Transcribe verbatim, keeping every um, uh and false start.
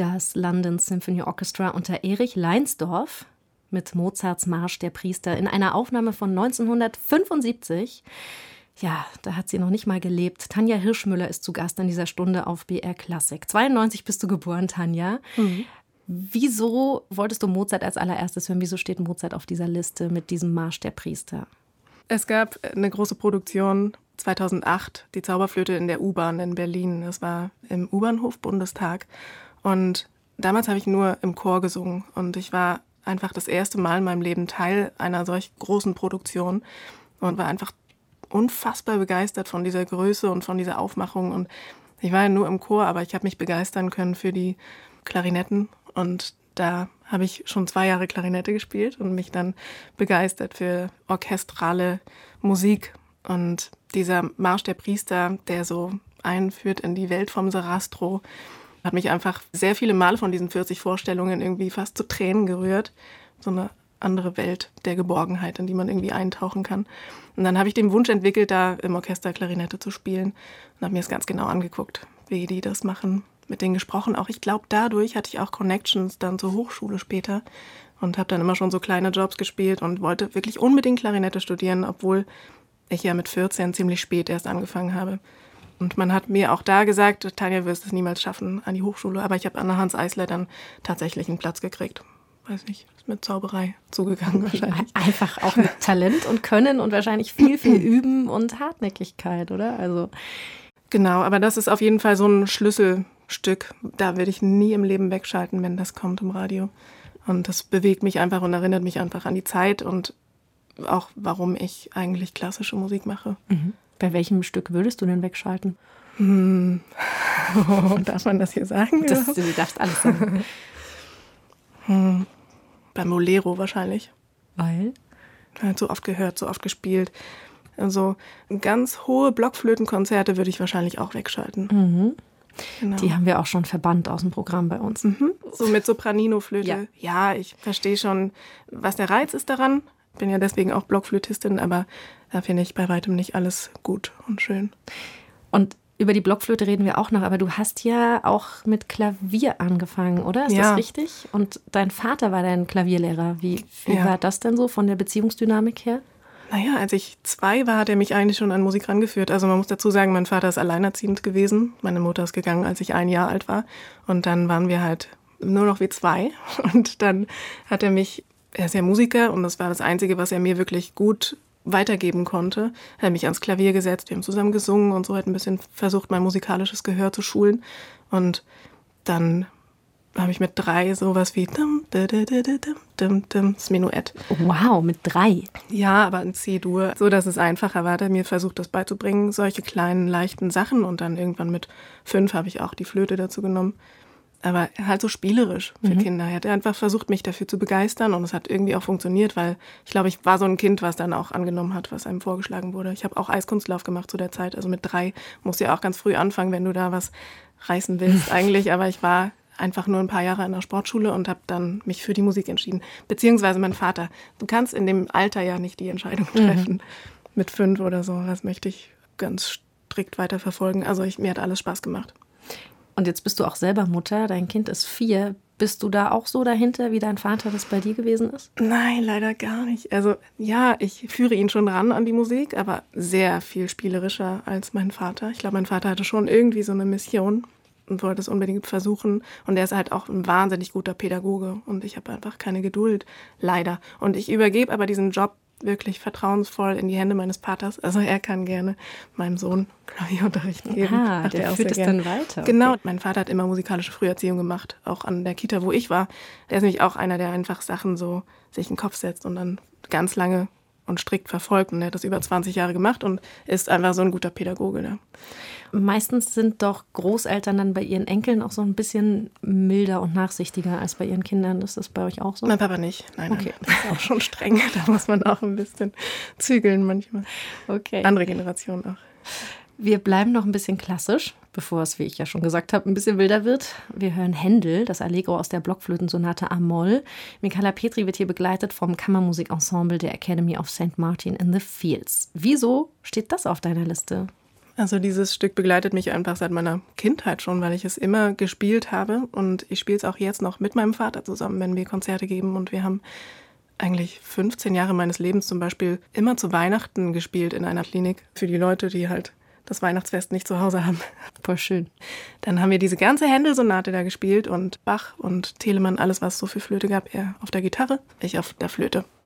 Das London Symphony Orchestra unter Erich Leinsdorf mit Mozarts Marsch der Priester in einer Aufnahme von neunzehnhundertfünfundsiebzig. Ja, da hat sie noch nicht mal gelebt. Tanja Hirschmüller ist zu Gast in dieser Stunde auf B R Klassik. zweiundneunzig bist du geboren, Tanja. Mhm. Wieso wolltest du Mozart als allererstes hören? Wieso steht Mozart auf dieser Liste mit diesem Marsch der Priester? Es gab eine große Produktion zweitausendacht, die Zauberflöte in der U-Bahn in Berlin. Das war im U-Bahnhof Bundestag. Und damals habe ich nur im Chor gesungen. Und ich war einfach das erste Mal in meinem Leben Teil einer solch großen Produktion und war einfach unfassbar begeistert von dieser Größe und von dieser Aufmachung. Und ich war ja nur im Chor, aber ich habe mich begeistern können für die Klarinetten. Und da habe ich schon zwei Jahre Klarinette gespielt und mich dann begeistert für orchestrale Musik. Und dieser Marsch der Priester, der so einführt in die Welt vom Sarastro, hat mich einfach sehr viele Male von diesen vierzig Vorstellungen irgendwie fast zu Tränen gerührt. So eine andere Welt der Geborgenheit, in die man irgendwie eintauchen kann. Und dann habe ich den Wunsch entwickelt, da im Orchester Klarinette zu spielen und habe mir das ganz genau angeguckt, wie die das machen, mit denen gesprochen. Auch ich glaube, dadurch hatte ich auch Connections dann zur Hochschule später und habe dann immer schon so kleine Jobs gespielt und wollte wirklich unbedingt Klarinette studieren, obwohl ich ja mit vierzehn ziemlich spät erst angefangen habe. Und man hat mir auch da gesagt, Tanja, wirst es niemals schaffen an die Hochschule. Aber ich habe an der Hans Eisler dann tatsächlich einen Platz gekriegt. Weiß nicht, ist mit Zauberei zugegangen wahrscheinlich. Einfach auch mit Talent und Können und wahrscheinlich viel, viel Üben und Hartnäckigkeit, oder? Also genau, aber das ist auf jeden Fall so ein Schlüsselstück. Da werde ich nie im Leben wegschalten, wenn das kommt im Radio. Und das bewegt mich einfach und erinnert mich einfach an die Zeit und auch, warum ich eigentlich klassische Musik mache. Mhm. Bei welchem Stück würdest du denn wegschalten? Hm. Oh, darf man das hier sagen? Das, du darfst alles sagen. Hm. Beim Bolero wahrscheinlich. Weil? Halt so oft gehört, so oft gespielt. Also ganz hohe Blockflötenkonzerte würde ich wahrscheinlich auch wegschalten. Mhm. Genau. Die haben wir auch schon verbannt aus dem Programm bei uns. Mhm. So mit Sopranino-Flöte. Ja. ja, ich verstehe schon, was der Reiz ist daran. Bin ja deswegen auch Blockflötistin, aber da finde ich bei weitem nicht alles gut und schön. Und über die Blockflöte reden wir auch noch, aber du hast ja auch mit Klavier angefangen, oder? Ist ja. das richtig? Und dein Vater war dein Klavierlehrer. Wie, wie ja. war das denn so von der Beziehungsdynamik her? Naja, als ich zwei war, hat er mich eigentlich schon an Musik rangeführt. Also man muss dazu sagen, mein Vater ist alleinerziehend gewesen. Meine Mutter ist gegangen, als ich ein Jahr alt war. Und dann waren wir halt nur noch wie zwei. Und dann hat er mich, er ist ja Musiker und das war das Einzige, was er mir wirklich gut weitergeben konnte. Er hat mich ans Klavier gesetzt, wir haben zusammen gesungen und so, hat ein bisschen versucht, mein musikalisches Gehör zu schulen. Und dann habe ich mit drei sowas wie dum, dum, dum, dum, dum, das Menuett. Wow, mit drei? Ja, aber in C-Dur, so dass es einfacher war. Er hat mir versucht, das beizubringen, solche kleinen, leichten Sachen. Und dann irgendwann mit fünf habe ich auch die Flöte dazu genommen. Aber halt so spielerisch für mhm. Kinder. Er hat einfach versucht, mich dafür zu begeistern und es hat irgendwie auch funktioniert, weil ich glaube, ich war so ein Kind, was dann auch angenommen hat, was einem vorgeschlagen wurde. Ich habe auch Eiskunstlauf gemacht zu der Zeit, also mit drei musst du ja auch ganz früh anfangen, wenn du da was reißen willst eigentlich. Aber ich war einfach nur ein paar Jahre in der Sportschule und habe dann mich für die Musik entschieden. Beziehungsweise mein Vater. Du kannst in dem Alter ja nicht die Entscheidung treffen. Mhm. Mit fünf oder so, das möchte ich ganz strikt weiterverfolgen. Also ich, mir hat alles Spaß gemacht. Und jetzt bist du auch selber Mutter, dein Kind ist vier. Bist du da auch so dahinter, wie dein Vater das bei dir gewesen ist? Nein, leider gar nicht. Also ja, ich führe ihn schon ran an die Musik, aber sehr viel spielerischer als mein Vater. Ich glaube, mein Vater hatte schon irgendwie so eine Mission und wollte es unbedingt versuchen. Und er ist halt auch ein wahnsinnig guter Pädagoge und ich habe einfach keine Geduld, leider. Und ich übergebe aber diesen Job wirklich vertrauensvoll in die Hände meines Vaters. Also er kann gerne meinem Sohn Klavierunterricht geben. Ah, der führt es dann weiter. Genau, okay. Mein Vater hat immer musikalische Früherziehung gemacht, auch an der Kita, wo ich war. Der ist nämlich auch einer, der einfach Sachen so sich in den Kopf setzt und dann ganz lange und strikt verfolgt. Und er hat das über zwanzig Jahre gemacht und ist einfach so ein guter Pädagoge. Ne? Meistens sind doch Großeltern dann bei ihren Enkeln auch so ein bisschen milder und nachsichtiger als bei ihren Kindern. Ist das bei euch auch so? Mein Papa nicht. Nein, okay. Nein, das ist auch schon streng. Da muss man auch ein bisschen zügeln manchmal. Okay. Andere Generationen auch. Wir bleiben noch ein bisschen klassisch, bevor es, wie ich ja schon gesagt habe, ein bisschen wilder wird. Wir hören Händel, das Allegro aus der Blockflötensonate A-Moll. Michala Petri wird hier begleitet vom Kammermusikensemble der Academy of Saint Martin in the Fields. Wieso steht das auf deiner Liste? Also dieses Stück begleitet mich einfach seit meiner Kindheit schon, weil ich es immer gespielt habe. Und ich spiele es auch jetzt noch mit meinem Vater zusammen, wenn wir Konzerte geben. Und wir haben eigentlich fünfzehn Jahre meines Lebens zum Beispiel immer zu Weihnachten gespielt in einer Klinik für die Leute, die halt das Weihnachtsfest nicht zu Hause haben. Voll schön. Dann haben wir diese ganze Händel-Sonate da gespielt und Bach und Telemann, alles was es so für Flöte gab, er auf der Gitarre, ich auf der Flöte.